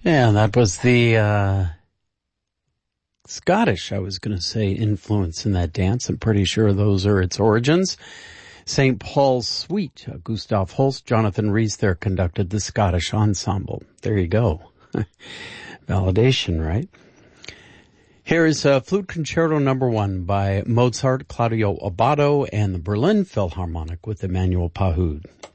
Yeah, that was the Scottish, I was going to say, influence in that dance. I'm pretty sure those are its origins. St. Paul's Suite, Gustav Holst, Jonathan Rhys there conducted the Scottish Ensemble. There you go. Validation, right? Here is Flute Concerto No. 1 by Mozart, Claudio Abbado, and the Berlin Philharmonic with Emmanuel Pahud.